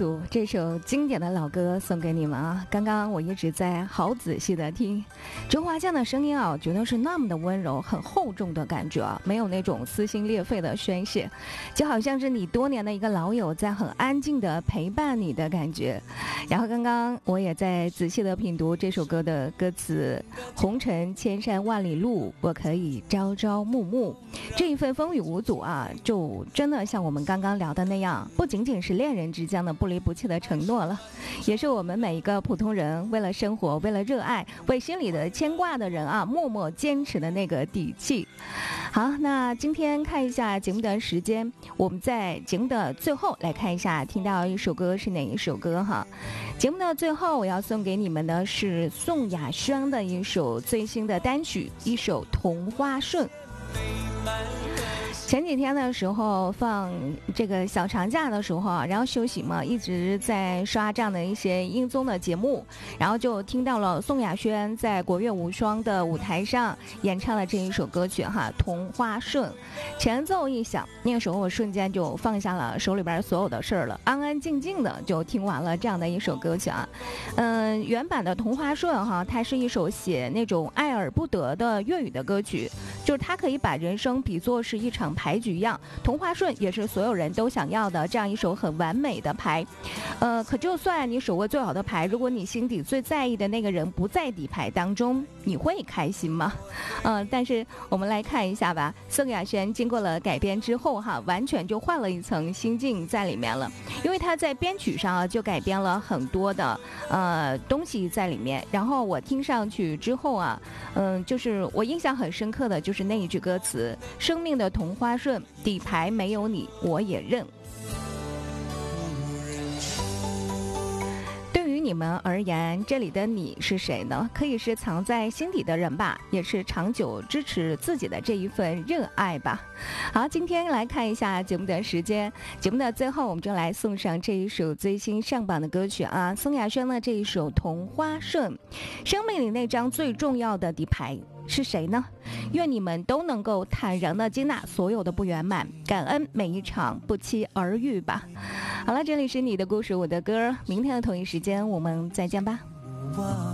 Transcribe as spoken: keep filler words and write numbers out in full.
祖这首经典的老歌送给你们啊！刚刚我一直在好仔细的听周华健的声音啊，觉得是那么的温柔，很厚重的感觉啊，没有那种撕心裂肺的宣泄，就好像是你多年的一个老友在很安静的陪伴你的感觉。然后刚刚我也在仔细的品读这首歌的歌词：红尘千山万里路，我可以朝朝暮暮。这一份风雨无阻啊，就真的像我们刚刚聊的那样，不仅仅是恋人之间的不离不弃的承诺了，也是我们每一个普通人为了生活，为了热爱，为心里的牵挂的人啊，默默坚持的那个底气。好，那今天看一下节目的时间，我们在节目的最后来看一下听到一首歌是哪一首歌哈。节目的最后我要送给你们的是宋亚轩的一首最新的单曲，一首《同花顺》。前几天的时候放这个小长假的时候啊，然后休息嘛，一直在刷这样的一些音综的节目，然后就听到了宋亚轩在国乐无双的舞台上演唱了这一首歌曲哈，《同花顺》。前奏一响，那个时候我瞬间就放下了手里边所有的事儿了，安安静静的就听完了这样的一首歌曲啊。嗯，原版的《同花顺》哈，它是一首写那种爱而不得的粤语的歌曲，就是它可以把人生比作是一场牌局一样，同花顺也是所有人都想要的这样一手很完美的牌。呃，可就算你手握最好的牌，如果你心底最在意的那个人不在底牌当中，你会开心吗？嗯、呃，但是我们来看一下吧，宋亚轩经过了改编之后哈，完全就换了一层心境在里面了，因为他在编曲上啊就改编了很多的呃东西在里面，然后我听上去之后啊，嗯、呃，就是我印象很深刻的就是那一句歌词：生命的同花顺，底牌没有你我也认。对于你们而言，这里的你是谁呢？可以是藏在心底的人吧，也是长久支持自己的这一份热爱吧。好，今天来看一下节目的时间，节目的最后我们就来送上这一首最新上榜的歌曲啊，宋亚轩的这一首《同花顺》。生命里那张最重要的底牌是谁呢？愿你们都能够坦然地接纳所有的不圆满，感恩每一场不期而遇吧。好了，这里是你的故事我的歌，明天的同一时间我们再见吧。